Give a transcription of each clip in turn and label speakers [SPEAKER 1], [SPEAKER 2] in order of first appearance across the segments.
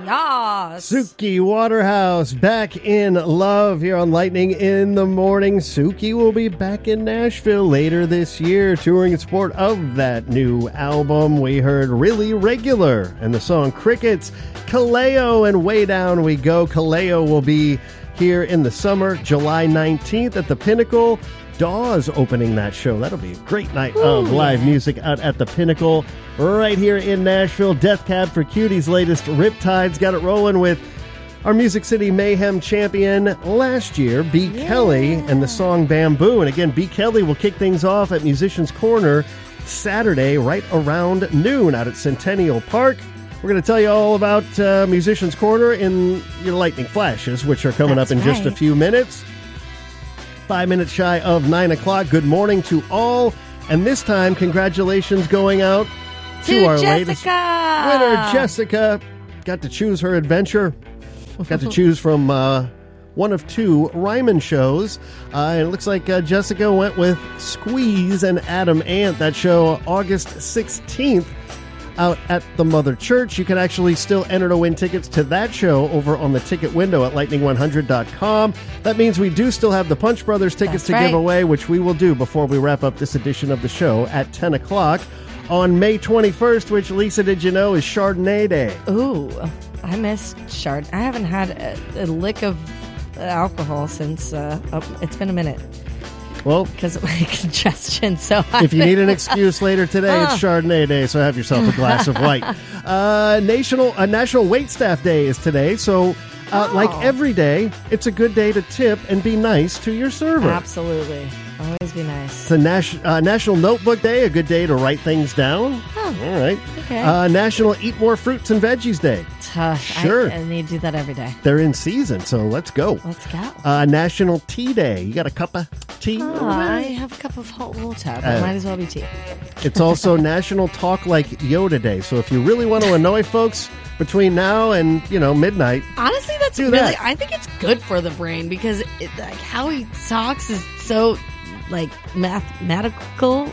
[SPEAKER 1] Yas.
[SPEAKER 2] Suki Waterhouse back in love here on Lightning in the Morning. Suki will be back in Nashville later this year, touring in support of that new album. We heard Really Regular and the song Crickets, Kaleo, and Way Down We Go. Kaleo will be here in the summer, July 19th at the Pinnacle. Dawes opening that show. That'll be a great night of live music out at the Pinnacle right here in Nashville. Death Cab for Cutie's latest Riptides got it rolling with our Music City Mayhem champion last year, B. Kelly, and the song Bamboo. And again, B. Kelly will kick things off at Musician's Corner Saturday right around noon out at Centennial Park. We're going to tell you all about Musician's Corner in your Lightning Flashes, which are coming up in just a few minutes. 5 minutes shy of 9 o'clock. Good morning to all. And this time, congratulations going out to our latest winner, Jessica. Got to choose her adventure. Got to choose from one of two Ryman shows. And it looks like Jessica went with Squeeze and Adam Ant. That show August 16th. Out at the Mother Church. You can actually still enter to win tickets to that show over on the ticket window at lightning100.com. That means we do still have the Punch Brothers tickets to give away, which we will do before we wrap up this edition of the show at 10 o'clock on May 21st, which, Lisa, did you know, is Chardonnay Day?
[SPEAKER 1] Ooh, I missed Chard. I haven't had a lick of alcohol since it's been a minute.
[SPEAKER 2] Well,
[SPEAKER 1] because of my congestion. So
[SPEAKER 2] if you need an excuse later today, it's Chardonnay Day, so have yourself a glass of white. National Waitstaff Day is today, so like every day, it's a good day to tip and be nice to your server.
[SPEAKER 1] Absolutely. Always be nice.
[SPEAKER 2] It's a National Notebook Day, a good day to write things down.
[SPEAKER 1] Oh,
[SPEAKER 2] all right.
[SPEAKER 1] Okay.
[SPEAKER 2] National Eat More Fruits and Veggies Day.
[SPEAKER 1] Sure. I need to do that every day.
[SPEAKER 2] They're in season, so let's go.
[SPEAKER 1] Let's go.
[SPEAKER 2] National Tea Day. You got a cup of tea?
[SPEAKER 1] I have a cup of hot water, but might as well be tea.
[SPEAKER 2] It's also National Talk Like Yoda Day, so if you really want to annoy folks between now and, midnight.
[SPEAKER 1] Honestly, that's really, that. I think it's good for the brain because how he talks is so mathematical.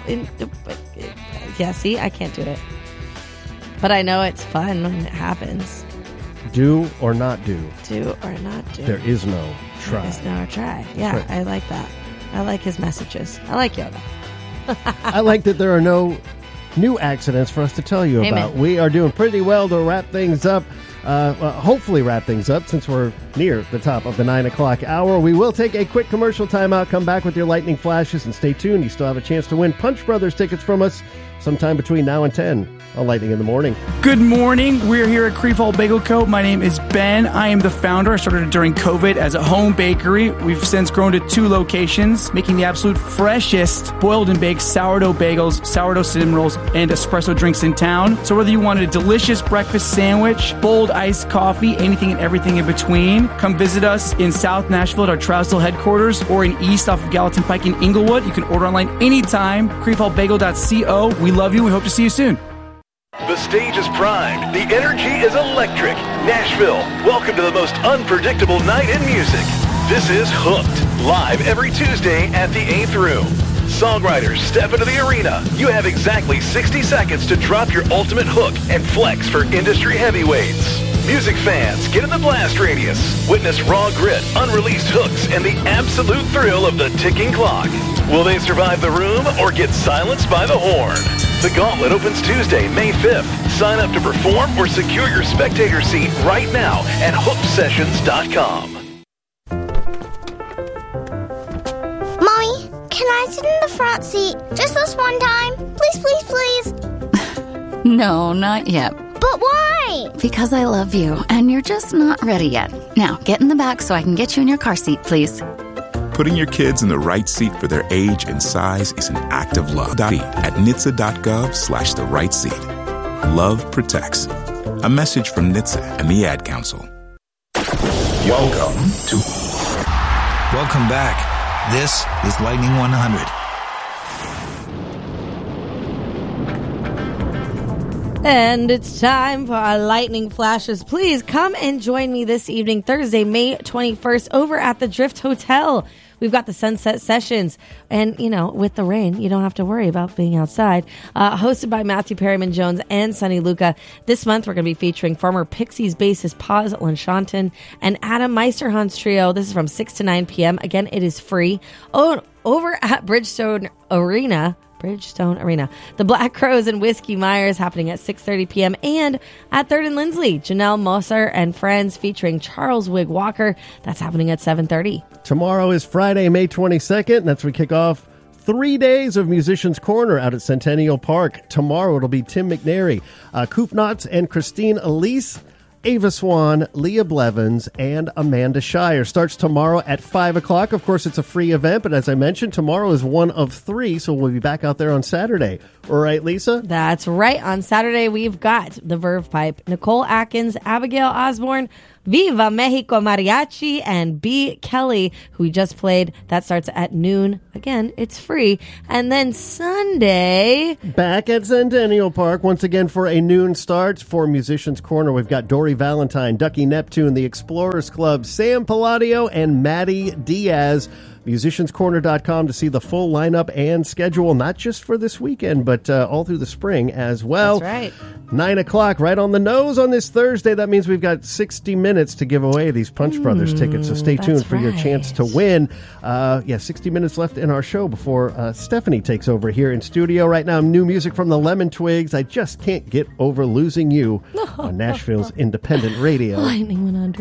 [SPEAKER 1] See, I can't do it. But I know it's fun when it happens.
[SPEAKER 2] Do or not do.
[SPEAKER 1] Do or not do.
[SPEAKER 2] There is no try.
[SPEAKER 1] There is no try. Yeah, right. I like that. I like his messages. I like Yoda.
[SPEAKER 2] I like that there are no new accidents for us to tell you about. We are doing pretty well to wrap things up. Hopefully wrap things up since we're near the top of the 9 o'clock hour. We will take a quick commercial timeout, come back with your Lightning Flashes, and stay tuned. You still have a chance to win Punch Brothers tickets from us sometime between now and 10 on Lightning in the Morning.
[SPEAKER 3] Good morning. We're here at Creefall Bagel Co. My name is Ben. I am the founder. I started during COVID as a home bakery. We've since grown to 2 locations, making the absolute freshest boiled and baked sourdough bagels, sourdough cinnamon rolls, and espresso drinks in town. So whether you want a delicious breakfast sandwich, bold iced coffee, anything and everything in between, come visit us in South Nashville at our Trousdale headquarters or in East off of Gallatin Pike in Inglewood. You can order online anytime. creefallbagel.co. We love you. We hope to see you soon.
[SPEAKER 4] The stage is primed. The energy is electric. Nashville, welcome to the most unpredictable night in music. This is Hooked, live every Tuesday at the 8th Room. Songwriters step into the arena. You have exactly 60 seconds to drop your ultimate hook and flex for industry heavyweights. Music fans, get in the blast radius. Witness raw grit, unreleased hooks, and the absolute thrill of the ticking clock. Will they survive the room or get silenced by the horn? The Gauntlet opens Tuesday, May 5th. Sign up to perform or secure your spectator seat right now at hooksessions.com.
[SPEAKER 5] Mommy, can I sit in the front seat just this one time? Please, please, please.
[SPEAKER 6] No, not yet.
[SPEAKER 5] But why?
[SPEAKER 6] Because I love you, and you're just not ready yet. Now, get in the back so I can get you in your car seat, please.
[SPEAKER 7] Putting your kids in the right seat for their age and size is an act of love. At NHTSA.gov/the right seat. Love protects. A message from NHTSA and the Ad Council.
[SPEAKER 8] Welcome back. This is Lightning 100.
[SPEAKER 1] And it's time for our Lightning Flashes. Please come and join me this evening, Thursday, May 21st, over at the Drift Hotel. We've got the Sunset Sessions. And, with the rain, you don't have to worry about being outside. Hosted by Matthew Perryman Jones and Sonny Luca. This month, we're going to be featuring former Pixies bassist Paz Lanchanton and Adam Meisterhand's trio. This is from 6 to 9 p.m. Again, it is free. Oh, over at Bridgestone Arena. The Black Crows and Whiskey Myers happening at 6:30 p.m. And at 3rd and Lindsley, Janelle Moser and Friends featuring Charles Wig Walker. That's happening at 7:30.
[SPEAKER 2] Tomorrow is Friday, May 22nd, and that's when we kick off 3 days of Musicians Corner out at Centennial Park. Tomorrow it'll be Tim McNary, Coop Knotts and Christine Elise, Ava Swan, Leah Blevins, and Amanda Shire. Starts tomorrow at 5 o'clock. Of course, it's a free event, but as I mentioned, tomorrow is one of 3, so we'll be back out there on Saturday. All right, Lisa?
[SPEAKER 1] That's right. On Saturday, we've got the Verve Pipe, Nicole Atkins, Abigail Osborne, Viva Mexico Mariachi, and B. Kelly, who we just played. That starts at noon. Again, it's free. And then Sunday,
[SPEAKER 2] back at Centennial Park, once again for a noon start for Musicians Corner. We've got Dory Valentine, Ducky Neptune, the Explorers Club, Sam Palladio, and Maddie Diaz. MusiciansCorner.com to see the full lineup and schedule, not just for this weekend, but all through the spring as well.
[SPEAKER 1] That's right.
[SPEAKER 2] 9 o'clock, right on the nose on this Thursday. That means we've got 60 minutes to give away these Punch Brothers tickets, so stay tuned for your chance to win. 60 minutes left in our show before Stephanie takes over here in studio. Right now, new music from the Lemon Twigs. I just can't get over losing you on Nashville's independent radio.
[SPEAKER 1] Lightning 100.